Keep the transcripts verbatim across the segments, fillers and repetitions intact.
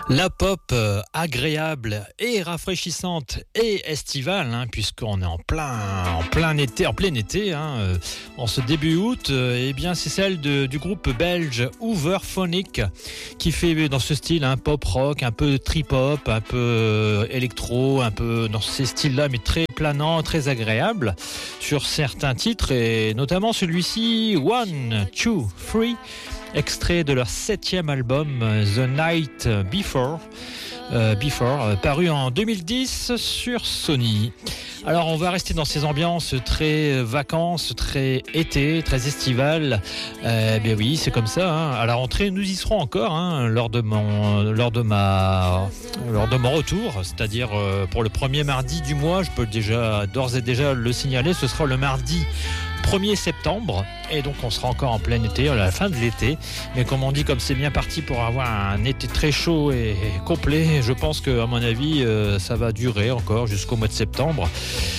La pop euh, agréable et rafraîchissante et estivale, hein, puisqu'on est en plein, en plein été, en plein été, hein, euh, en ce début août, euh, eh bien c'est celle de, du groupe belge Hooverphonic qui fait dans ce style un hein, pop rock, un peu trip hop, un peu euh, électro, un peu dans ces styles-là, mais très planant, très agréable sur certains titres et notamment celui-ci One, Two, Three. Extrait de leur septième album The Night Before, euh, Before euh, paru en deux mille dix sur Sony. Alors on va rester dans ces ambiances très vacances, très été, très estivales. Euh, bien oui, c'est comme ça. Hein. À la rentrée, nous y serons encore hein, lors de mon, lors de ma, lors de mon retour, c'est-à-dire euh, pour le premier mardi du mois. Je peux déjà d'ores et déjà le signaler. Ce sera le mardi premier septembre et donc on sera encore en plein été, à la fin de l'été, mais comme on dit, comme c'est bien parti pour avoir un été très chaud et complet, je pense que à mon avis euh, ça va durer encore jusqu'au mois de septembre.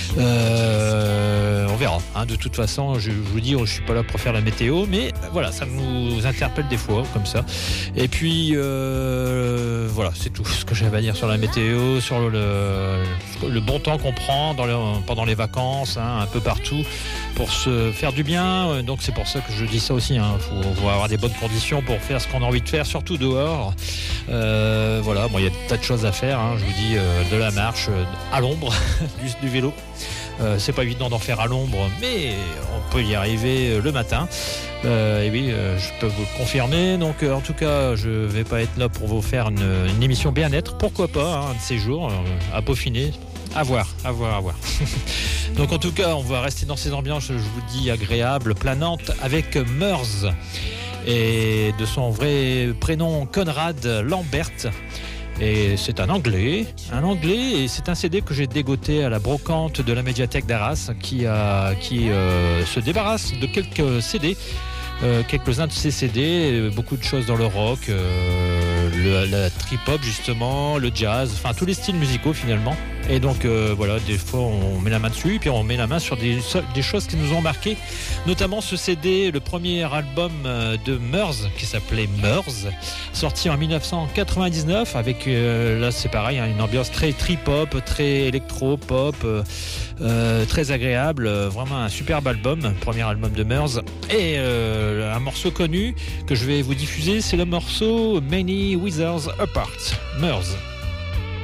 Euh, on verra hein. De toute façon, je, je vous dis, je suis pas là pour faire la météo, mais voilà, ça nous interpelle des fois comme ça. Et puis euh, voilà, c'est tout ce que j'avais à dire sur la météo, sur le, le, le bon temps qu'on prend dans le, pendant les vacances, hein, un peu partout pour se faire du bien. Donc c'est pour ça que je dis ça aussi, hein. Faut, faut avoir des bonnes conditions pour faire ce qu'on a envie de faire, surtout dehors. Euh, voilà, bon, il y a des tas de choses à faire, hein. Je vous dis euh, de la marche euh, à l'ombre, du, du vélo. Euh, c'est pas évident d'en faire à l'ombre, mais on peut y arriver le matin. Euh, et oui, euh, je peux vous le confirmer. Donc, euh, en tout cas, je vais pas être là pour vous faire une, une émission bien-être. Pourquoi pas, hein, un de ces jours, euh, à peaufiner. À voir, à voir, à voir. Donc, en tout cas, on va rester dans ces ambiances, je vous dis, agréables, planantes, avec Murs. Et de son vrai prénom, Conrad Lambert. Et c'est un anglais, un anglais, et c'est un C D que j'ai dégoté à la brocante de la médiathèque d'Arras, qui, a, qui euh, se débarrasse de quelques C D, euh, quelques-uns de ces C D, beaucoup de choses dans le rock, euh, le, la trip-hop justement, le jazz, enfin tous les styles musicaux finalement. Et donc euh, voilà, des fois on met la main dessus, puis on met la main sur des, des choses qui nous ont marqué, notamment ce C D, le premier album de Murs, qui s'appelait Murs, sorti en dix-neuf cent quatre-vingt-dix-neuf, avec, euh, là c'est pareil, hein, une ambiance très trip-hop, très électro-pop, euh, euh, très agréable, vraiment un superbe album, premier album de Murs. Et euh, un morceau connu que je vais vous diffuser, c'est le morceau Many Withers Apart, Murs.